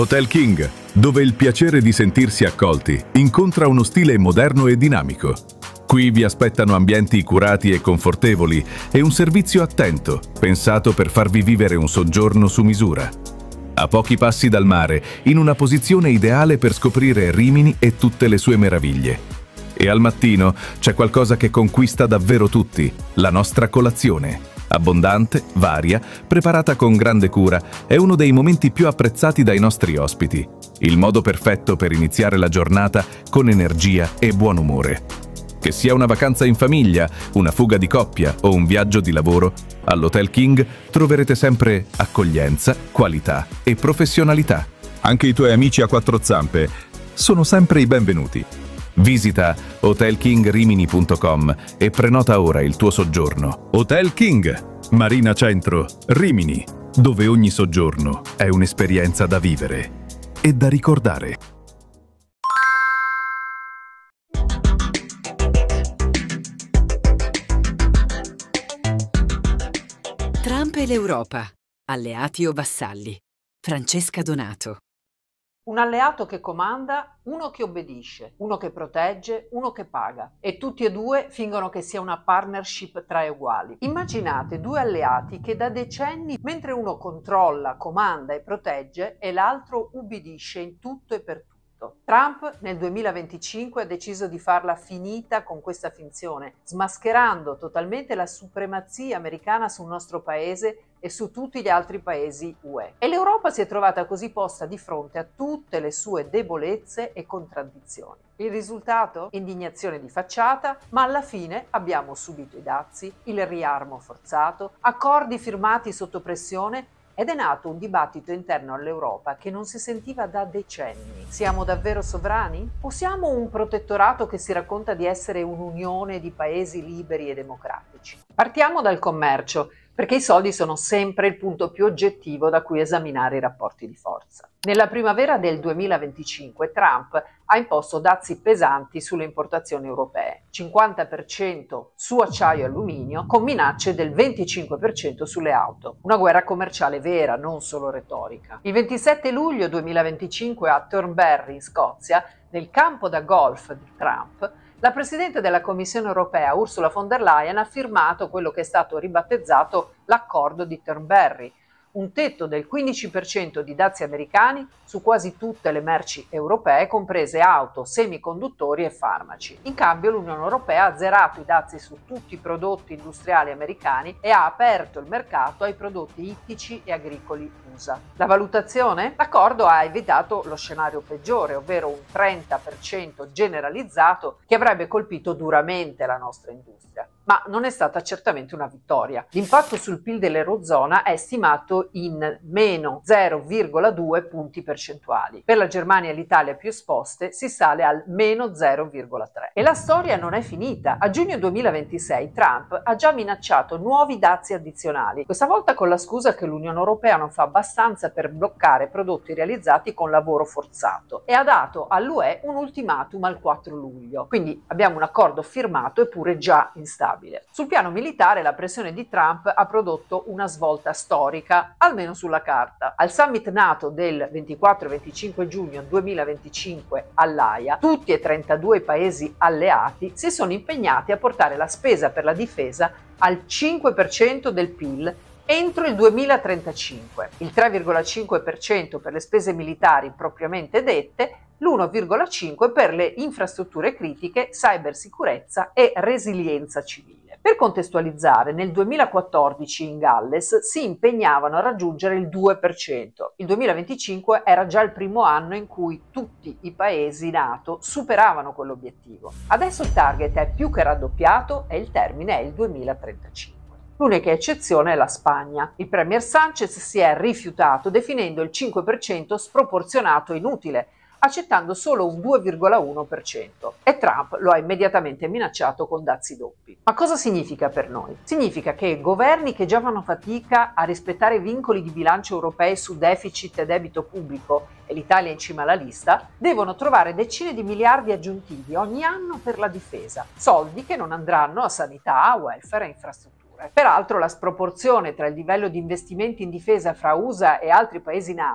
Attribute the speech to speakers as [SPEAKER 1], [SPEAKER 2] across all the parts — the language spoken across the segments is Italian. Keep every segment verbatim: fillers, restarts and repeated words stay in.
[SPEAKER 1] Hotel King, dove il piacere di sentirsi accolti incontra uno stile moderno e dinamico. Qui vi aspettano ambienti curati e confortevoli e un servizio attento, pensato per farvi vivere un soggiorno su misura. A pochi passi dal mare, in una posizione ideale per scoprire Rimini e tutte le sue meraviglie. E al mattino c'è qualcosa che conquista davvero tutti, la nostra colazione. Abbondante, varia, preparata con grande cura, è uno dei momenti più apprezzati dai nostri ospiti. Il modo perfetto per iniziare la giornata con energia e buon umore. Che sia una vacanza in famiglia, una fuga di coppia o un viaggio di lavoro, all'Hotel King troverete sempre accoglienza, qualità e professionalità. Anche i tuoi amici a quattro zampe sono sempre i benvenuti. Visita hotel king rimini punto com e prenota ora il tuo soggiorno. Hotel King, Marina Centro, Rimini, dove ogni soggiorno è un'esperienza da vivere e da ricordare.
[SPEAKER 2] Trump e l'Europa, alleati o vassalli? Francesca Donato.
[SPEAKER 3] Un alleato che comanda, uno che obbedisce, uno che protegge, uno che paga. E tutti e due fingono che sia una partnership tra uguali. Immaginate due alleati che da decenni, mentre uno controlla, comanda e protegge, e l'altro ubbidisce in tutto e per tutto. Trump nel duemilaventicinque ha deciso di farla finita con questa finzione, smascherando totalmente la supremazia americana sul nostro paese e su tutti gli altri paesi U E. E l'Europa si è trovata così posta di fronte a tutte le sue debolezze e contraddizioni. Il risultato? Indignazione di facciata, ma alla fine abbiamo subito i dazi, il riarmo forzato, accordi firmati sotto pressione ed è nato un dibattito interno all'Europa che non si sentiva da decenni. Siamo davvero sovrani? O siamo un protettorato che si racconta di essere un'unione di paesi liberi e democratici? Partiamo dal commercio, perché i soldi sono sempre il punto più oggettivo da cui esaminare i rapporti di forza. Nella primavera del duemilaventicinque Trump ha imposto dazi pesanti sulle importazioni europee, cinquanta per cento su acciaio e alluminio, con minacce del venticinque per cento sulle auto. Una guerra commerciale vera, non solo retorica. Il ventisette luglio duemilaventicinque a Turnberry, in Scozia, nel campo da golf di Trump, la Presidente della Commissione europea, Ursula von der Leyen, ha firmato quello che è stato ribattezzato l'accordo di Turnberry, un tetto del quindici per cento di dazi americani su quasi tutte le merci europee, comprese auto, semiconduttori e farmaci. In cambio l'Unione Europea ha azzerato i dazi su tutti i prodotti industriali americani e ha aperto il mercato ai prodotti ittici e agricoli U S A. La valutazione? L'accordo ha evitato lo scenario peggiore, ovvero un trenta per cento generalizzato che avrebbe colpito duramente la nostra industria. Ma non è stata certamente una vittoria. L'impatto sul P I L dell'Eurozona è stimato in meno zero virgola due punti percentuali. Per la Germania e l'Italia più esposte si sale al meno zero virgola tre. E la storia non è finita. A giugno duemilaventisei Trump ha già minacciato nuovi dazi addizionali, questa volta con la scusa che l'Unione Europea non fa abbastanza per bloccare prodotti realizzati con lavoro forzato, e ha dato all'U E un ultimatum al quattro luglio. Quindi abbiamo un accordo firmato eppure già instabile. Sul piano militare la pressione di Trump ha prodotto una svolta storica, almeno sulla carta. Al summit NATO del ventiquattro e venticinque giugno duemilaventicinque all'Aia, tutti e trentadue i paesi alleati si sono impegnati a portare la spesa per la difesa al cinque per cento del P I L entro il duemilatrentacinque, il tre virgola cinque per cento per le spese militari propriamente dette, l'uno virgola cinque per cento per le infrastrutture critiche, cybersicurezza e resilienza civile. Per contestualizzare, nel duemilaquattordici in Galles si impegnavano a raggiungere il due per cento. Il duemilaventicinque era già il primo anno in cui tutti i paesi NATO superavano quell'obiettivo. Adesso il target è più che raddoppiato e il termine è il duemilatrentacinque. L'unica eccezione è la Spagna. Il premier Sánchez si è rifiutato definendo il cinque per cento sproporzionato e inutile, accettando solo un due virgola uno per cento, e Trump lo ha immediatamente minacciato con dazi doppi. Ma cosa significa per noi? Significa che governi che già fanno fatica a rispettare vincoli di bilancio europei su deficit e debito pubblico, e l'Italia è in cima alla lista, devono trovare decine di miliardi aggiuntivi ogni anno per la difesa, soldi che non andranno a sanità, welfare e infrastrutture. Peraltro la sproporzione tra il livello di investimenti in difesa fra U S A e altri paesi NATO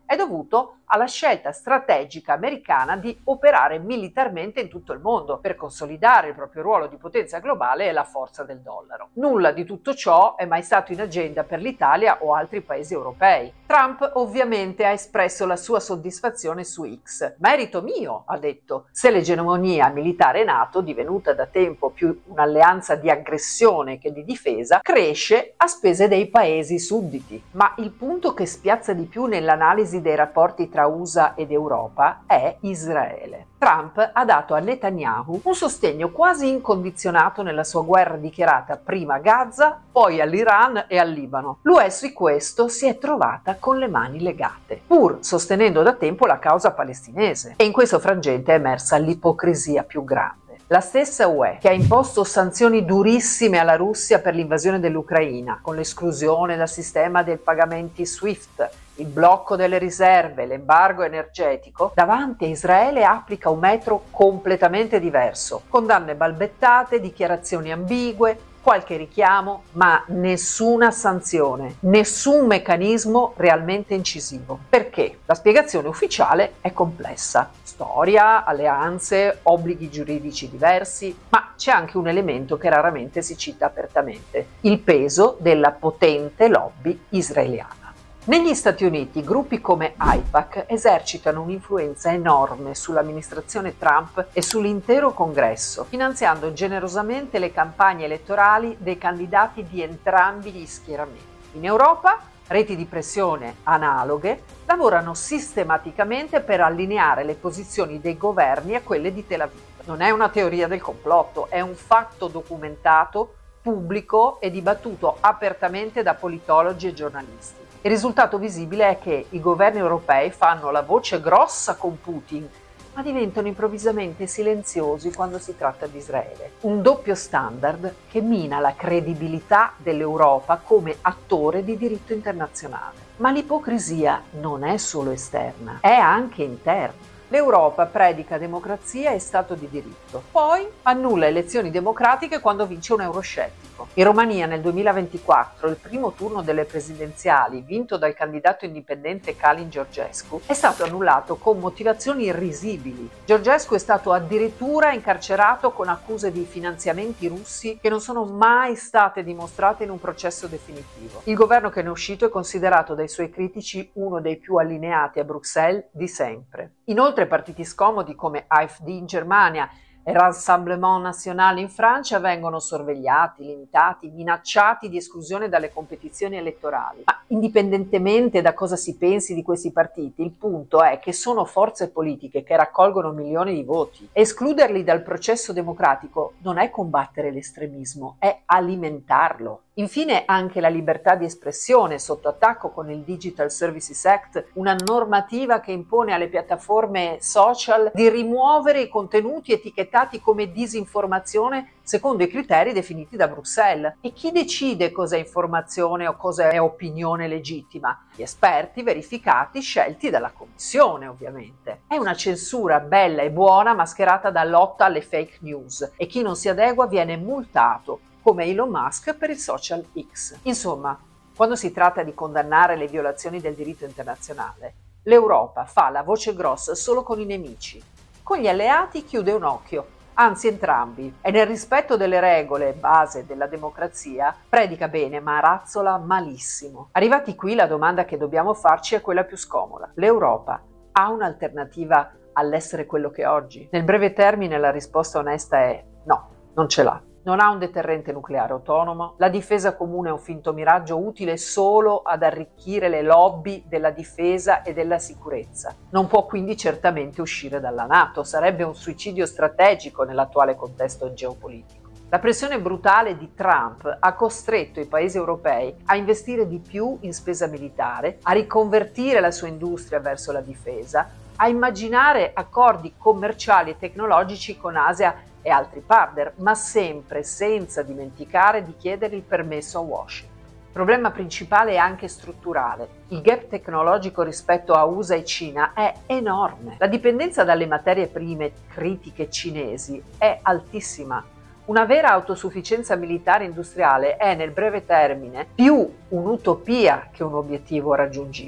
[SPEAKER 3] è dovuto alla scelta strategica americana di operare militarmente in tutto il mondo per consolidare il proprio ruolo di potenza globale e la forza del dollaro. Nulla di tutto ciò è mai stato in agenda per l'Italia o altri paesi europei. Trump ovviamente ha espresso la sua soddisfazione su X. Merito mio, ha detto, se l'egemonia militare NATO, divenuta da tempo più un'alleanza di aggressione che di difesa, cresce a spese dei paesi sudditi. Ma il punto che spiazza di più nell'analisi dei rapporti tra U S A ed Europa è Israele. Trump ha dato a Netanyahu un sostegno quasi incondizionato nella sua guerra dichiarata prima a Gaza, poi all'Iran e al Libano. L'U E su questo si è trovata con le mani legate, pur sostenendo da tempo la causa palestinese. E in questo frangente è emersa l'ipocrisia più grande. La stessa U E, che ha imposto sanzioni durissime alla Russia per l'invasione dell'Ucraina, con l'esclusione dal sistema dei pagamenti SWIFT, il blocco delle riserve, l'embargo energetico, davanti a Israele applica un metro completamente diverso. Condanne balbettate, dichiarazioni ambigue, qualche richiamo, ma nessuna sanzione, nessun meccanismo realmente incisivo. Perché? La spiegazione ufficiale è complessa. Storia, alleanze, obblighi giuridici diversi, ma c'è anche un elemento che raramente si cita apertamente: il peso della potente lobby israeliana. Negli Stati Uniti gruppi come AIPAC esercitano un'influenza enorme sull'amministrazione Trump e sull'intero Congresso, finanziando generosamente le campagne elettorali dei candidati di entrambi gli schieramenti. In Europa, reti di pressione analoghe lavorano sistematicamente per allineare le posizioni dei governi a quelle di Tel Aviv. Non è una teoria del complotto, è un fatto documentato, pubblico e dibattuto apertamente da politologi e giornalisti. Il risultato visibile è che i governi europei fanno la voce grossa con Putin, ma diventano improvvisamente silenziosi quando si tratta di Israele. Un doppio standard che mina la credibilità dell'Europa come attore di diritto internazionale. Ma l'ipocrisia non è solo esterna, è anche interna. L'Europa predica democrazia e Stato di diritto, poi annulla elezioni democratiche quando vince un euroscettico. In Romania nel duemilaventiquattro il primo turno delle presidenziali, vinto dal candidato indipendente Calin Georgescu, è stato annullato con motivazioni irrisibili. Georgescu è stato addirittura incarcerato con accuse di finanziamenti russi che non sono mai state dimostrate in un processo definitivo. Il governo che ne è uscito è considerato dai suoi critici uno dei più allineati a Bruxelles di sempre. Inoltre partiti scomodi come A F D in Germania e Rassemblement National in Francia vengono sorvegliati, limitati, minacciati di esclusione dalle competizioni elettorali. Ma indipendentemente da cosa si pensi di questi partiti, il punto è che sono forze politiche che raccolgono milioni di voti. Escluderli dal processo democratico non è combattere l'estremismo, è alimentarlo. Infine anche la libertà di espressione sotto attacco con il Digital Services Act, una normativa che impone alle piattaforme social di rimuovere i contenuti etichettati come disinformazione secondo i criteri definiti da Bruxelles. E chi decide cosa è informazione o cosa è opinione legittima? Gli esperti verificati scelti dalla Commissione, ovviamente. È una censura bella e buona mascherata da lotta alle fake news e chi non si adegua viene multato, come Elon Musk per il social X. Insomma, quando si tratta di condannare le violazioni del diritto internazionale, l'Europa fa la voce grossa solo con i nemici. Con gli alleati chiude un occhio, anzi entrambi, e nel rispetto delle regole base della democrazia predica bene ma razzola malissimo. Arrivati qui, la domanda che dobbiamo farci è quella più scomoda. L'Europa ha un'alternativa all'essere quello che è oggi? Nel breve termine la risposta onesta è no, non ce l'ha. Non ha un deterrente nucleare autonomo, la difesa comune è un finto miraggio utile solo ad arricchire le lobby della difesa e della sicurezza. Non può quindi certamente uscire dalla NATO, sarebbe un suicidio strategico nell'attuale contesto geopolitico. La pressione brutale di Trump ha costretto i paesi europei a investire di più in spesa militare, a riconvertire la sua industria verso la difesa, a immaginare accordi commerciali e tecnologici con Asia e altri partner, ma sempre senza dimenticare di chiedere il permesso a Washington. Il problema principale è anche strutturale. Il gap tecnologico rispetto a U S A e Cina è enorme. La dipendenza dalle materie prime critiche cinesi è altissima. Una vera autosufficienza militare e industriale è nel breve termine più un'utopia che un obiettivo raggiungibile.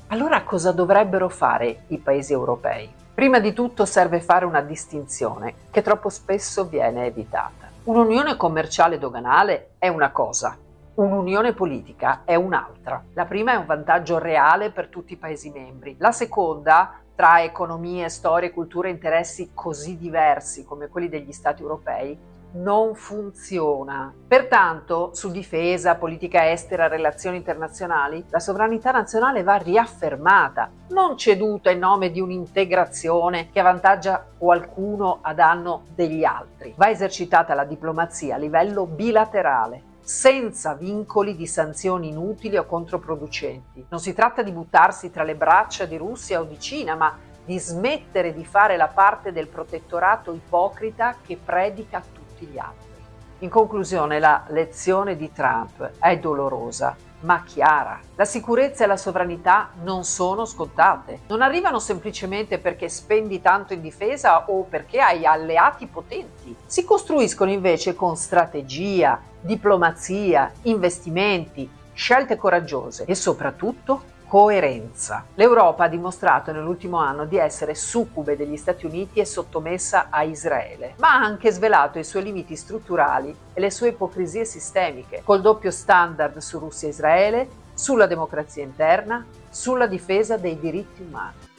[SPEAKER 3] Allora cosa dovrebbero fare i paesi europei? Prima di tutto serve fare una distinzione che troppo spesso viene evitata. Un'unione commerciale doganale è una cosa, un'unione politica è un'altra. La prima è un vantaggio reale per tutti i Paesi membri. La seconda, tra economie, storie, culture e interessi così diversi come quelli degli Stati europei, non funziona. Pertanto, su difesa, politica estera, relazioni internazionali, la sovranità nazionale va riaffermata, non ceduta in nome di un'integrazione che avvantaggia qualcuno a danno degli altri. Va esercitata la diplomazia a livello bilaterale, senza vincoli di sanzioni inutili o controproducenti. Non si tratta di buttarsi tra le braccia di Russia o di Cina, ma di smettere di fare la parte del protettorato ipocrita che predica a tutti gli altri. In conclusione, la lezione di Trump è dolorosa, ma chiara. La sicurezza e la sovranità non sono scontate. Non arrivano semplicemente perché spendi tanto in difesa o perché hai alleati potenti. Si costruiscono invece con strategia, diplomazia, investimenti, scelte coraggiose e soprattutto coerenza. L'Europa ha dimostrato nell'ultimo anno di essere succube degli Stati Uniti e sottomessa a Israele, ma ha anche svelato i suoi limiti strutturali e le sue ipocrisie sistemiche, col doppio standard su Russia e Israele, sulla democrazia interna, sulla difesa dei diritti umani.